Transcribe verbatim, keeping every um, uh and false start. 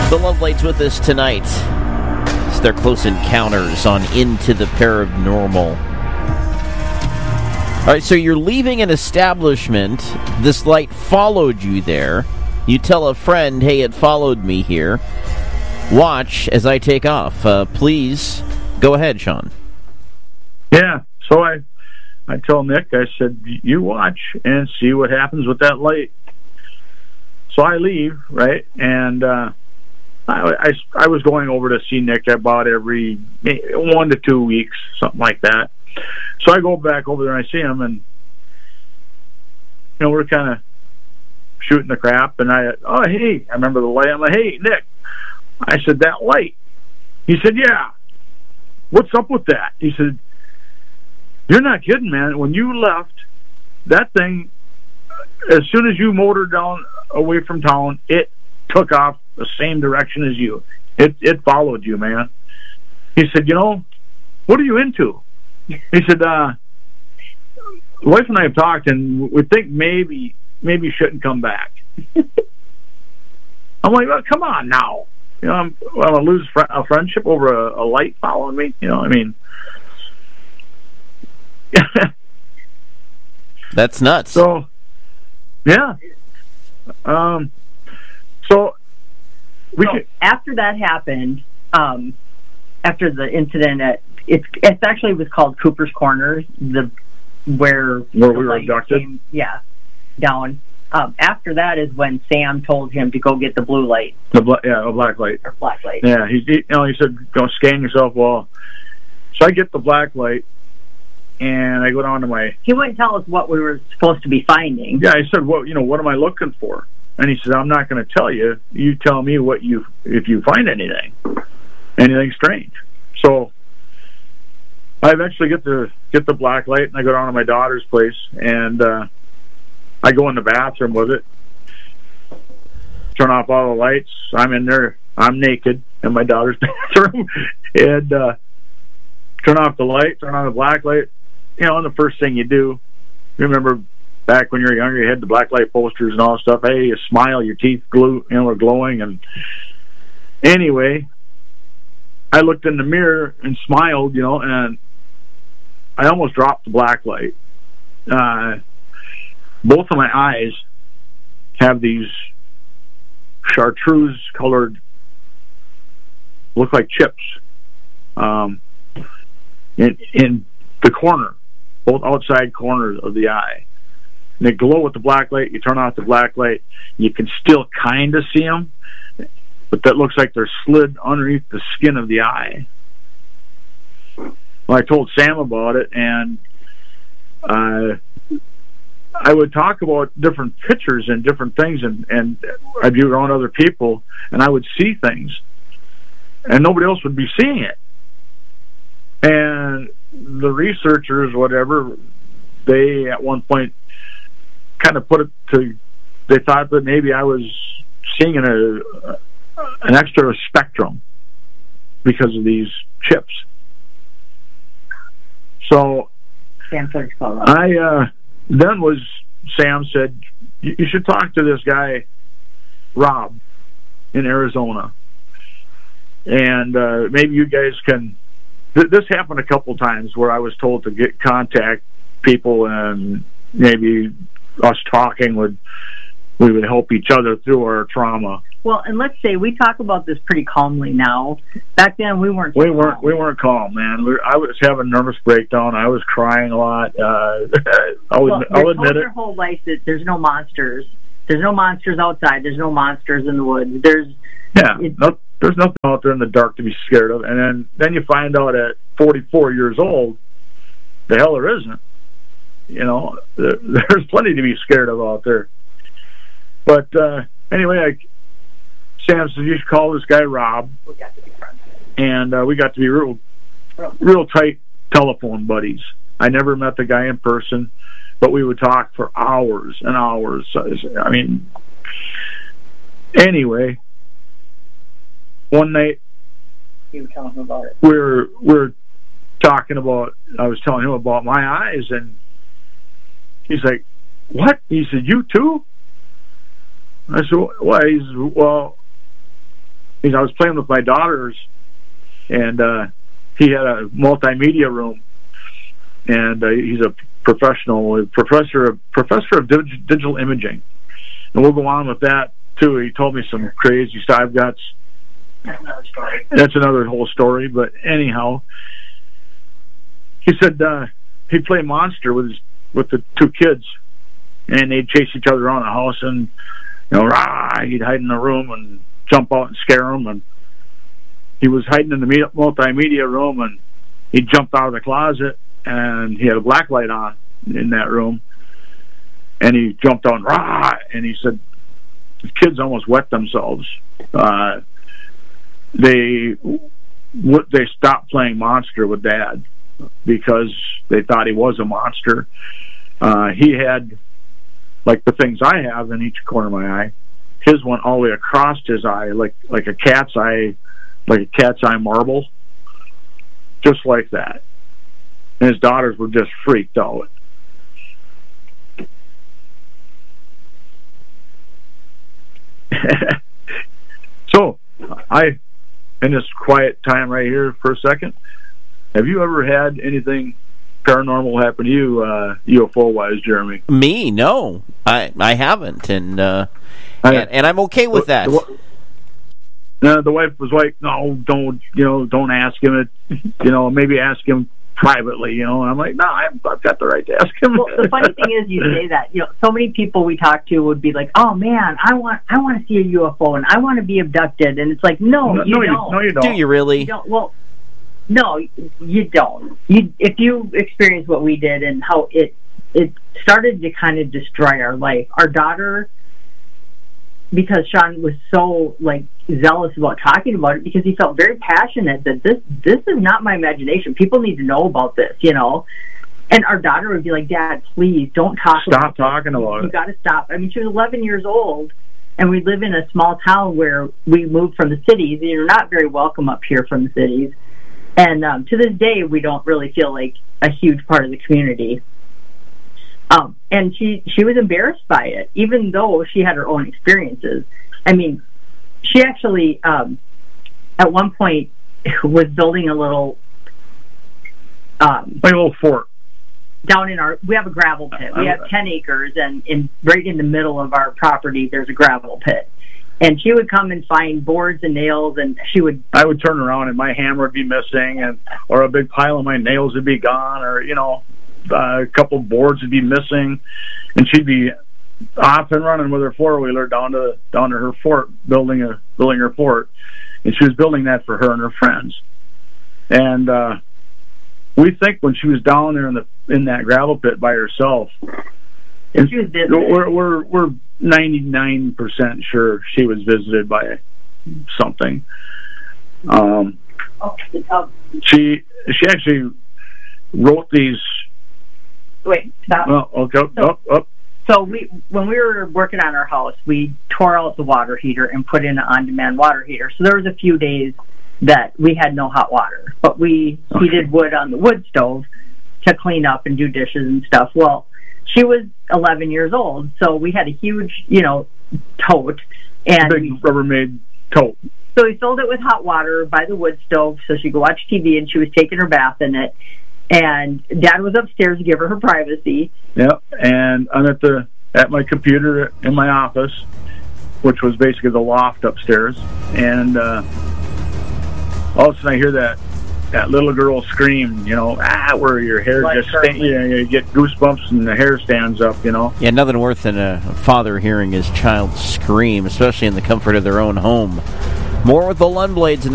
The Lovelights with us tonight. It's their Close Encounters on Into the Paranormal. All right, so you're leaving an establishment. This light followed you there. You tell a friend, hey, it followed me here. Watch as I take off. Uh, please, go ahead, Sean. Yeah, so I, I tell Nick, I said, you watch and see what happens with that light. So I leave, right, and uh, I, I, I was going over to see Nick about every one to two weeks, something like that. So I go back over there and I see him, and you know we're kind of shooting the crap. And I, oh hey, I remember the light. I'm like, hey Nick, I said that light. He said, yeah. What's up with that? He said, you're not kidding, man. When you left, that thing, as soon as you motored down away from town, it took off the same direction as you. It it followed you, man. He said, you know, what are you into? He said, uh, wife and I have talked, and we think maybe maybe you shouldn't come back. I'm like, well, come on now. You know, I'm, well, I'll lose fr- a friendship over a, a light following me. You know, I mean, that's nuts. So, yeah. Um. So. We so could, after that happened, um, after the incident, at, it it actually was called Cooper's Corner, the where where we were abducted. Came, yeah, down. Um, after that is when Sam told him to go get the blue light. The bla- yeah, a black light. Or black light. Yeah, he, he you know he said go scan yourself. Well, so I get the black light, and I go down to my. He wouldn't tell us what we were supposed to be finding. Yeah, I said, well, you know, what am I looking for? And he said, I'm not going to tell you. You tell me what you, if you find anything, anything strange. So I eventually get the get the black light, and I go down to my daughter's place, and uh, I go in the bathroom with it, turn off all the lights. I'm in there. I'm naked in my daughter's bathroom, and uh, turn off the light, turn on the black light. You know, and the first thing you do, remember. Back when you were younger, you had the black light posters and all that stuff. Hey, you smile, your teeth glue, you know, are glowing. And anyway, I looked in the mirror and smiled, you know, and I almost dropped the black light. Uh, both of my eyes have these chartreuse-colored, look like chips, um, in in the corner, both outside corners of the eye. And they glow with the black light. You turn off the black light, you can still kind of see them, but that looks like they're slid underneath the skin of the eye. Well, I told Sam about it, and uh, I would talk about different pictures and different things, and, and I'd be around other people, and I would see things, and nobody else would be seeing it. And the researchers, whatever, they at one point kind of put it to, they thought that maybe I was seeing a, an extra spectrum because of these chips. So I uh, then was, Sam said, you should talk to this guy, Rob, in Arizona. And uh, maybe you guys can, th- this happened a couple times where I was told to get contact people, and maybe us talking would we would help each other through our trauma. Well, and let's say we talk about this pretty calmly now. Back then, we weren't. We calm. weren't. We weren't calm, man. We, I was having a nervous breakdown. I was crying a lot. Uh, I'll, well, I'll admit it. Your whole life that there's no monsters. There's no monsters outside. There's no monsters in the woods. There's yeah. No, there's nothing out there in the dark to be scared of. And then then you find out at forty-four years old, the hell there isn't. You know, there, there's plenty to be scared of out there. But uh, anyway, I, Sam said, you should call this guy Rob. We got to be friends. And uh, we got to be real, real tight telephone buddies. I never met the guy in person, but we would talk for hours and hours. I mean, anyway, one night, you were telling him about it. We're we're talking about. I was telling him about my eyes, and he's like, "What?" He said, "You too?" I said, "Why?" He said, "Well, you know, I was playing with my daughters, and uh, he had a multimedia room, and uh, he's a professional professor of professor of dig- digital imaging, and we'll go on with that too. He told me some crazy stuff. I've got that's another story. That's another whole story. But anyhow, he said uh, he'd play Monster with his, with the two kids, and they'd chase each other around the house, and you know, rah, he'd hide in the room and jump out and scare them. And he was hiding in the multimedia room, and he jumped out of the closet, and he had a black light on in that room, and he jumped out and rah, and he said the kids almost wet themselves. Uh, they they stopped playing Monster with Dad because they thought he was a monster. Uh, he had, like the things I have in each corner of my eye, his went all the way across his eye, like like a cat's eye, like a cat's eye marble, just like that. And his daughters were just freaked out. So, I, in this quiet time right here for a second, have you ever had anything paranormal happen to you, uh, U F O-wise, Jeremy? Me? No. I I haven't, and uh, I, and, and I'm okay with that. The, the, the wife was like, no, don't, you know, don't ask him it, you know, maybe ask him privately, you know, and I'm like, no, I've, I've got the right to ask him. Well, the funny thing is, you say that, you know, so many people we talk to would be like, oh man, I want, I want to see a U F O, and I want to be abducted, and it's like, no, no you no, don't. You, no, you don't. Do you really? You don't. Well, no, you don't. You, if you experience what we did and how it, it started to kind of destroy our life. Our daughter, because Sean was so like zealous about talking about it, because he felt very passionate that this this is not my imagination. People need to know about this, you know. And our daughter would be like, Dad, please don't talk stop about talking this. about you it. Got to stop. I mean, she was eleven years old, and we live in a small town where we moved from the cities. You're not very welcome up here from the cities, and um, to this day, we don't really feel like a huge part of the community. Um, and she, she was embarrassed by it, even though she had her own experiences. I mean, she actually, um, at one point, was building a little... Um, like a little fort. Down in our... We have a gravel pit. We have ten acres, and in right in the middle of our property, there's a gravel pit. And she would come and find boards and nails, and she would... I would turn around, and my hammer would be missing, and or a big pile of my nails would be gone, or, you know... Uh, a couple boards would be missing, and she'd be off and running with her four-wheeler down to down to her fort, building a building her fort, and she was building that for her and her friends. And uh, we think when she was down there in the in that gravel pit by herself, and she was visited. We're we're we're ninety-nine percent sure she was visited by something. Um, she she actually wrote these. Wait, stop. Well, okay, so, up, up. So we, when we were working on our house, we tore out the water heater and put in an on-demand water heater. So there was a few days that we had no hot water, but we okay. heated wood on the wood stove to clean up and do dishes and stuff. Well, she was eleven years old, so we had a huge, you know, tote, and big we, Rubbermaid tote. So we filled it with hot water by the wood stove, so she could watch T V, and she was taking her bath in it. And Dad was upstairs to give her her privacy. Yep, and I'm at the at my computer in my office, which was basically the loft upstairs. And uh, all of a sudden, I hear that that little girl scream. You know, ah, where your hair like just sta- you, know, you get goosebumps and the hair stands up. You know. Yeah, nothing worse than a father hearing his child scream, especially in the comfort of their own home. More with the Lundblades in the